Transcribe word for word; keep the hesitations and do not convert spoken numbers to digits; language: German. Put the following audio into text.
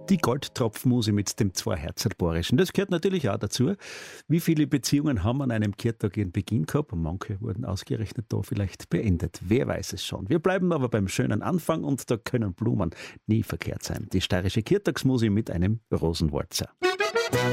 Die Goldtropfmuse mit dem Zwei-Herzl-Borischen. Das gehört natürlich auch dazu. Wie viele Beziehungen haben an einem Kirtag ihren Beginn gehabt? Und manche wurden ausgerechnet da vielleicht beendet. Wer weiß es schon. Wir bleiben aber beim schönen Anfang und da können Blumen nie verkehrt sein. Die steirische Kirtagsmuse mit einem Rosenwalzer.